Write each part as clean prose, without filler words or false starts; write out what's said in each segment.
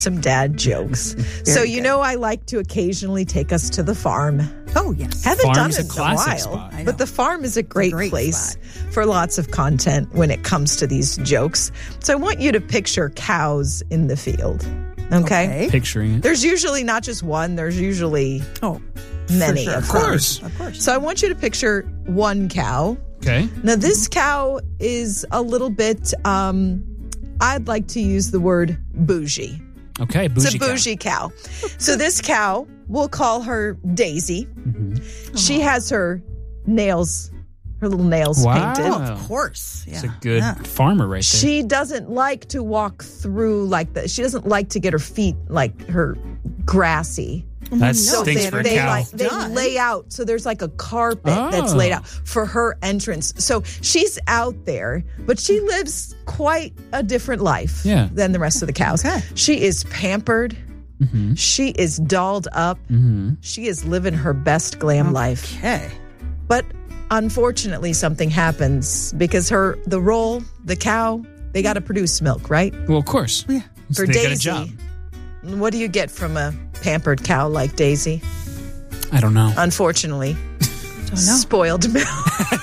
some dad jokes. So, you know, I like to occasionally take us to the farm. Oh, yes. Haven't Farm's done it a in a classic while. spot. But the farm is a great place for lots of content when it comes to these jokes. So I want you to picture cows in the field. Okay? Picturing it. There's usually not just one, there's usually many. Sure. Of course. Of course. So I want you to picture one cow. Okay. Now, this cow is a little bit, I'd like to use the word bougie. Okay, bougie It's a bougie cow. So this cow, we'll call her Daisy. Mm-hmm. She has her nails, her little nails Wow. painted. Oh, of course. Yeah. It's a good farmer right there. She doesn't like to walk through like that. She doesn't like to get her feet like her grassy. That stinks for a cow. They lay out. So there's like a carpet that's laid out for her entrance. So she's out there, but she lives quite a different life than the rest of the cows. Okay. She is pampered. Mm-hmm. She is dolled up. Mm-hmm. She is living her best glam life. Okay. But unfortunately, something happens because the cow, they got to produce milk, right? Well, of course. Yeah. For they Daisy. got a job. What do you get from a pampered cow like Daisy? I don't know. Unfortunately, spoiled milk.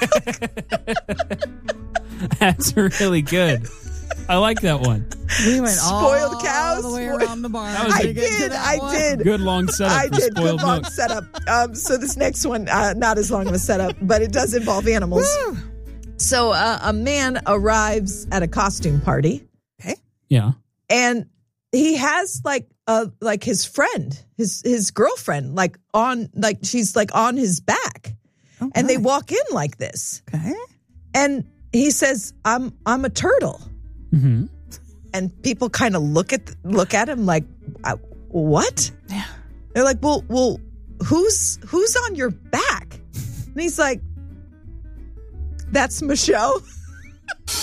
That's really good. I like that one. We went Spoiled all cows? the way around the barn. I did. Good long setup I for did. spoiled Good long milk. setup. So this next one, not as long of a setup, but it does involve animals. Woo. So a man arrives at a costume party. Okay. Yeah. And he has like his friend, his girlfriend, she's like on his back, and they walk in like this. Okay. And he says, "I'm a turtle," Mm-hmm. and people kind of look at him like, "What?" Yeah. They're like, "Well, who's on your back?" And he's like, "That's Michelle."